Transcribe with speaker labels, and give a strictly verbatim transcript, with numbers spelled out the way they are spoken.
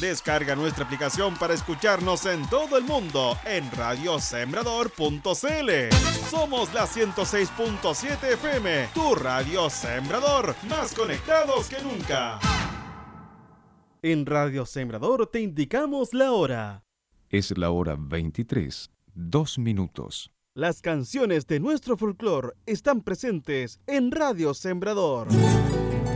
Speaker 1: Descarga nuestra aplicación para escucharnos en todo el mundo en radio sembrador punto c l. Somos la ciento seis punto siete F M, tu radio Sembrador, más conectados que nunca. En Radio Sembrador te indicamos la hora.
Speaker 2: Es la hora veintitrés, dos minutos.
Speaker 1: Las canciones de nuestro folclore están presentes en Radio Sembrador.